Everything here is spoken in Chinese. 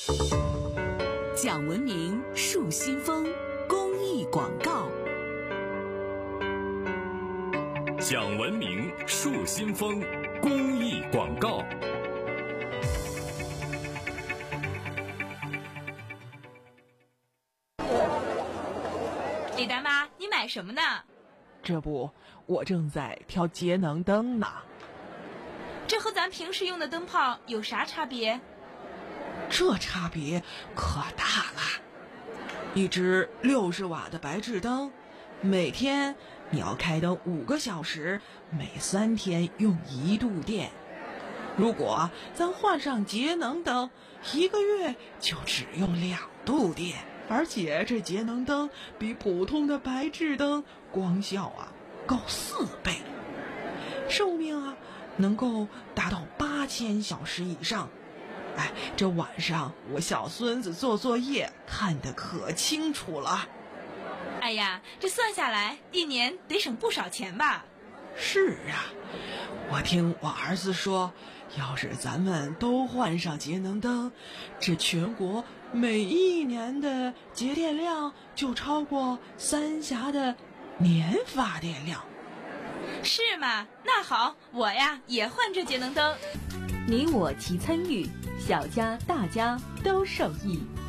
讲文明树新风公益广告。 讲文明树新风公益广告。 李大妈，你买什么呢？ 这不，我正在挑节能灯呢。 这和咱平时用的灯泡有啥差别？ 这差别可大了。一只60瓦的白炽灯，每天你要开灯5个小时，每3天用1度电。如果咱换上节能灯，1个月就只用2度电。而且这节能灯比普通的白炽灯光效高4倍，寿命能够达到8000小时以上。这晚上我小孙子做作业看得可清楚了。 哎呀，这算下来1年得省不少钱吧？ 是啊，我听我儿子说，要是咱们都换上节能灯，这全国每1年的节电量就超过三峡的年发电量。 是吗？那好，我也换这节能灯。 你我齐参与，小家大家都受益。